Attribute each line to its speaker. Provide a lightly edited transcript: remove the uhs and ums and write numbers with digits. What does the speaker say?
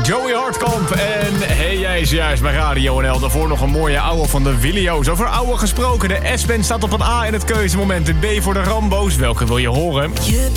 Speaker 1: Joey Hartkamp en hey, jij is juist bij Radio NL. Daarvoor nog een mooie ouwe van de Willio's. Over ouwe gesproken, de S-band staat op een A in het keuzemoment. De B voor de Rambo's. Welke wil je horen?